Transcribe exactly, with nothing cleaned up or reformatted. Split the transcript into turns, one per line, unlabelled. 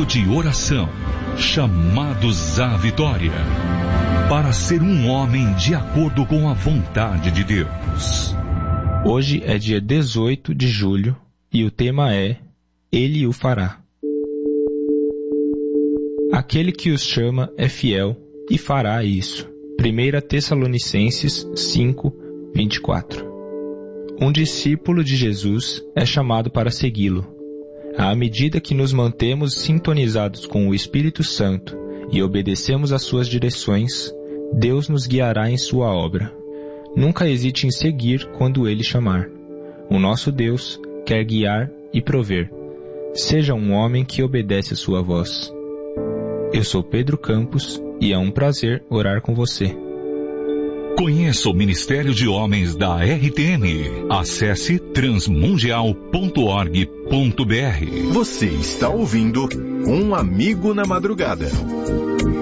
de oração, chamados à vitória, para ser um homem de acordo com a vontade de Deus.
Hoje é dia dezoito de julho e o tema é Ele o fará. Aquele que os chama é fiel e fará isso. primeira Tessalonicenses cinco, vinte e quatro. Um discípulo de Jesus é chamado para segui-lo. À medida que nos mantemos sintonizados com o Espírito Santo e obedecemos às suas direções, Deus nos guiará em sua obra. Nunca hesite em seguir quando Ele chamar. O nosso Deus quer guiar e prover. Seja um homem que obedece a sua voz. Eu sou Pedro Campos e é um prazer orar com você.
Conheça o Ministério de Homens da R T M. Acesse transmundial ponto org ponto br.
Você está ouvindo Um Amigo na Madrugada.